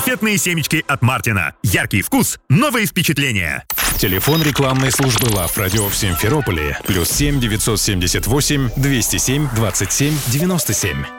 конфетные семечки от Мартина. Яркий вкус, новые впечатления. Телефон рекламной службы Love Radio в Симферополе +7 978 207 27 97.